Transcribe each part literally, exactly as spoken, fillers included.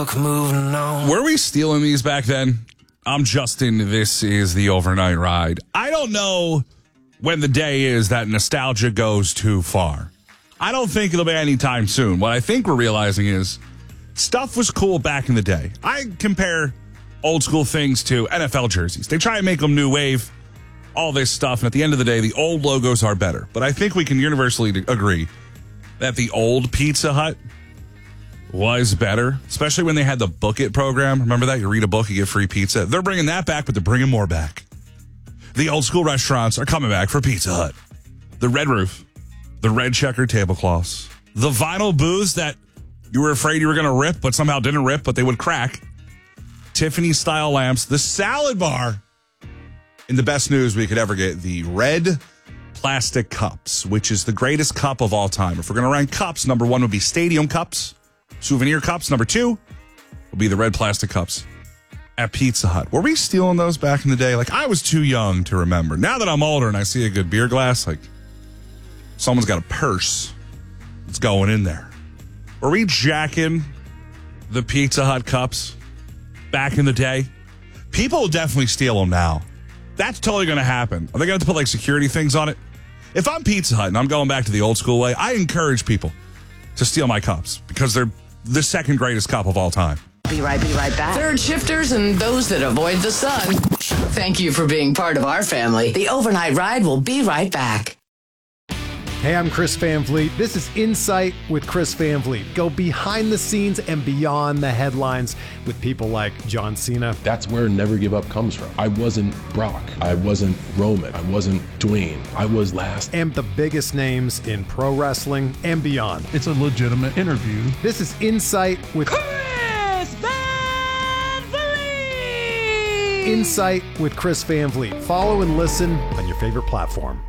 Moving on. Were we stealing these back then? I'm Justin. This is the Overnight Ride. I don't know when the day is that nostalgia goes too far. I don't think it'll be anytime soon. What I think we're realizing is stuff was cool back in the day. I compare old school things to N F L jerseys. They try and make them new wave, all this stuff. And at the end of the day, the old logos are better. But I think we can universally agree that the old Pizza Hut was better, especially when they had the Book It program. Remember that? You read a book, you get free pizza. They're bringing that back, but they're bringing more back. The old school restaurants are coming back for Pizza Hut. The red roof, the red checkered tablecloths, the vinyl booths that you were afraid you were going to rip, but somehow didn't rip, but they would crack. Tiffany-style lamps, the salad bar, and the best news we could ever get, the red plastic cups, which is the greatest cup of all time. If we're going to rank cups, number one would be stadium cups. Souvenir cups, number two, will be the red plastic cups at Pizza Hut. Were we stealing those back in the day? Like, I was too young to remember. Now that I'm older and I see a good beer glass, like, someone's got a purse that's going in there. Were we jacking the Pizza Hut cups back in the day? People will definitely steal them now. That's totally going to happen. Are they going to have to put, like, security things on it? If I'm Pizza Hut and I'm going back to the old school way, I encourage people to steal my cups because they're the second greatest cup of all time. Be right, be right back. Third shifters and those that avoid the sun. Thank you for being part of our family. The Overnight Ride will be right back. Hey, I'm Chris Van Vliet. This is Insight with Chris Van Vliet. Go behind the scenes and beyond the headlines with people like John Cena. That's where Never Give Up comes from. I wasn't Brock. I wasn't Roman. I wasn't Dwayne. I was last. And the biggest names in pro wrestling and beyond. It's a legitimate interview. This is Insight with Chris Van Vliet. Insight with Chris Van Vliet. Follow and listen on your favorite platform.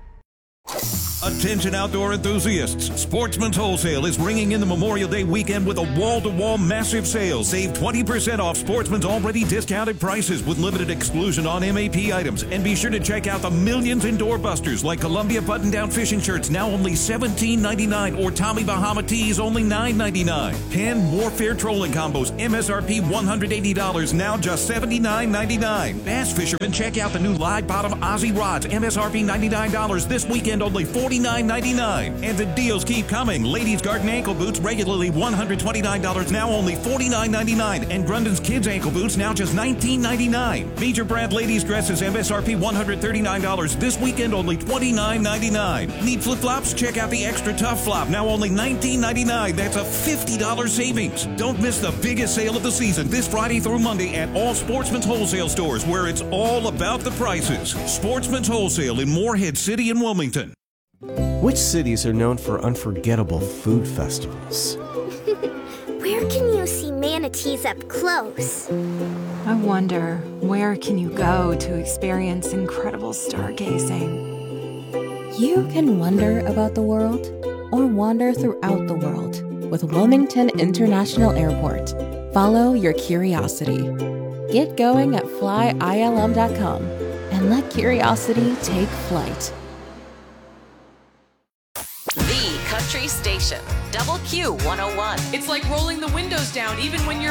Attention outdoor enthusiasts. Sportsman's Wholesale is ringing in the Memorial Day weekend with a wall-to-wall massive sale. Save twenty percent off Sportsman's already discounted prices with limited exclusion on M A P items. And be sure to check out the millions in doorbusters like Columbia button-down fishing shirts now only seventeen ninety-nine or Tommy Bahama tees only nine ninety-nine. Penn Warfare trolling combos M S R P one hundred eighty dollars now just seventy-nine ninety-nine. Bass fishermen, check out the new Live Bottom Aussie rods M S R P ninety-nine dollars this weekend only forty-nine ninety-nine. And the deals keep coming. Ladies Garden ankle boots regularly one hundred twenty-nine dollars now only forty-nine ninety-nine. And Grundon's kids ankle boots now just nineteen ninety-nine. Major brand ladies dresses M S R P one hundred thirty-nine dollars this weekend only twenty-nine ninety-nine. Need flip flops? Check out the extra tough flop now only nineteen ninety-nine. That's a fifty dollars savings. Don't miss the biggest sale of the season this Friday through Monday at all Sportsman's Wholesale stores where it's all about the prices. Sportsman's Wholesale in Morehead City and Wilmington. Which cities are known for unforgettable food festivals? Where can you see manatees up close? I wonder, where can you go to experience incredible stargazing? You can wonder about the world or wander throughout the world with Wilmington International Airport. Follow your curiosity. Get going at fly I L M dot com and let curiosity take flight. The Country Station, Double Q one oh one. It's like rolling the windows down even when you're